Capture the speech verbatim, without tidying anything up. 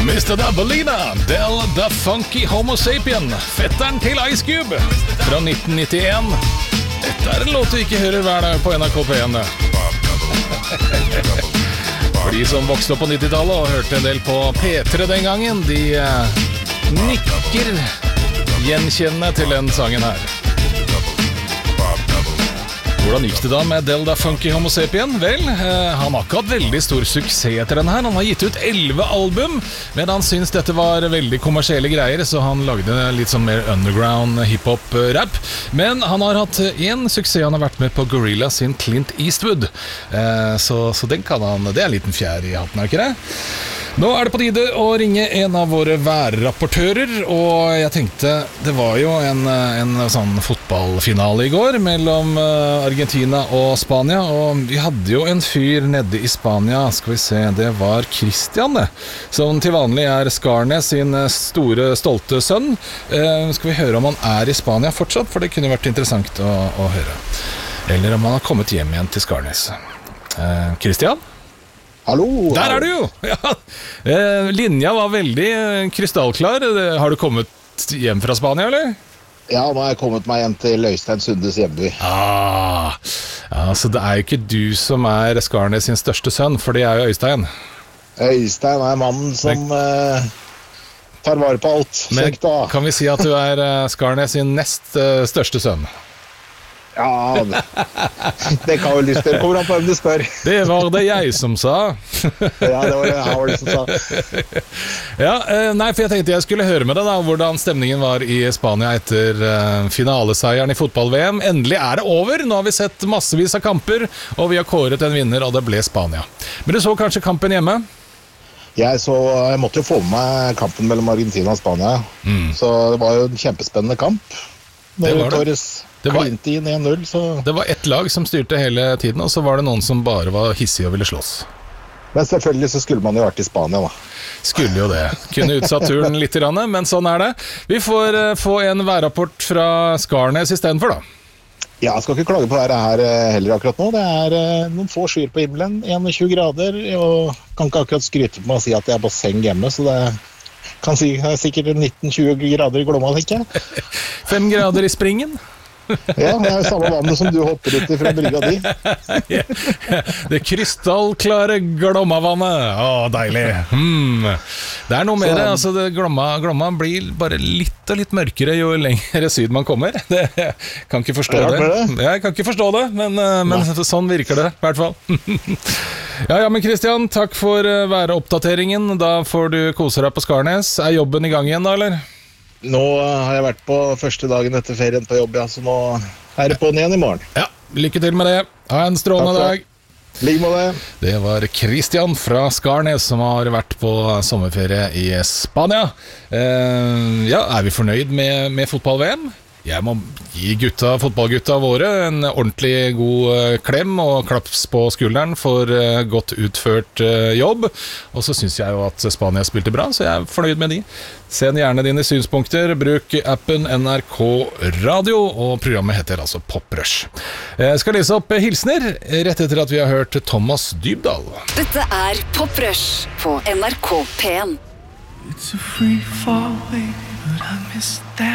mister Dabalina, Del the Funky Homo Sapien, fetteren til Ice Cube, fra nitten nittien. Dette er en låt du ikke hører hver dag på N R K P en. For de som vokste opp på nittitallet og hørte en del på P tre den gangen, de eh, nikker gjenkjennende til den sangen her. Hvordan gikk det da med Del the Funky Homo Sapien? Vel, eh, han har ikke hatt veldig stor suksess etter den her. Han har gitt ut elleve album, men han syntes dette var veldig kommersielle greier, så han lagde litt sånn mer underground hip-hop-rap. Men han har hatt en suksess, han har vært med på Gorilla sin Clint Eastwood. Eh, så, så den kan han, det er en liten fjær i hatten, er ikke det? Nå er det på tide å ringe en av våre værrapportører, og jeg tenkte, det var jo en, en sånn fotballfinale i går mellom Argentina og Spania, og vi hadde jo en fyr nede i Spania, skal vi se, det var Christian, det, som til vanlig er Skarnes sin store, stolte sønn. Eh, skal vi høre om han er i Spania fortsatt, for det kunne vært interessant å, å høre. Eller om han har kommet hjem igjen til Skarnes. Eh, Christian? Hallo! Der er du jo! Ja. Eh, linja var veldig krystallklar. Har du kommet hjem fra Spania, eller? Ja, nå har jeg kommet meg hjem til Øystein Sundes hjemby. Ah, ja, så det er jo ikke du som er Skarnes sin største sønn, for det er jo Øystein. Øystein er mannen som eh, tar vare på alt. Men Kjekt, da. kan vi si at du er eh, Skarnes sin nest eh, største sønn? Ja, det, det kan vel du spørre. Kommer an på hvem du spør. Det var det jeg som sa. Ja, det var det jeg var det som sa. Ja, nei, for jeg tenkte jeg skulle høre med deg da, hvordan stemningen var i Spania etter uh, finaleseieren i fotball-V M. Endelig er det over, nå har vi sett massevis av kamper, og vi har kåret en vinner, og det ble Spania. Men du så kanskje kampen hjemme? Jeg, så, jeg måtte jo få med meg kampen mellom Argentina og Spania, mm. så det var jo en kjempespennende kamp. Det var det. Det var, en null, så... det var ett lag som styrte hele tiden, og så var det noen som bare var hissige og ville slåss. Men selvfølgelig så skulle man jo vært i Spania, da. Skulle jo det. Kunne utsatt turen litt, men sånn er det. Vi får uh, få en værrapport fra Skarnes i stedet for, da. Ja, jeg skal ikke klage på det her heller akkurat nå. Det er uh, noen få skyer på himmelen, tjueen grader, og kan ikke akkurat skryte på meg å si at jeg er på seng hjemme, så det kan si det er sikkert nitten til tjue grader i Glomma, ikke? Fem grader i Springen. Ja, det er samme vannet som du hopper ut fra brygga di. Det krystallklare Glomma-vannet. Å, deilig. Hmm. Det er noe mer, så, altså det, Glomma, Glomma blir bare litt og litt mørkere jo lengre syd man kommer. Det, jeg kan ikke forstå det. det. Jeg kan ikke forstå det, men, men sånn virker det, i hvert fall. Ja, ja, men Christian, takk for væroppdateringen. Da får du kose deg på Skarnes. Er jobben i gang igjen da, eller? Nå har jeg vært på første dagen etter ferien på jobb, ja, så nå er det på den igjen i morgen. Ja, lykke til med det. Ha en strålende dag. Ligg med det. Det var Christian fra Skarnes som har vært på sommerferie i Spania. Eh, ja, er vi fornøyd med, med fotball-V M? Jeg må gi gutta, fotballgutta våre en ordentlig god klem og klaps på skulderen for godt utført jobb. Og så synes jeg jo at Spania spilte bra, så jeg er fornøyd med de. Send gjerne dine synspunkter, bruk appen N R K Radio, og programmet heter altså Pop Rush. Jeg skal lese opp hilsner rett etter at vi har hørt Thomas Dybdahl. Dette er Pop Rush på N R K P en. It's a free fall, baby, but I miss that.